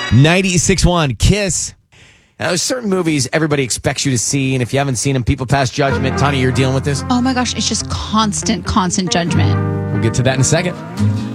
96.1 Kiss. Now, there's certain movies everybody expects you to see, and if you haven't seen them, people pass judgment. Tanya, you're dealing with this? Oh my gosh, it's just constant judgment. We'll get to that in a second.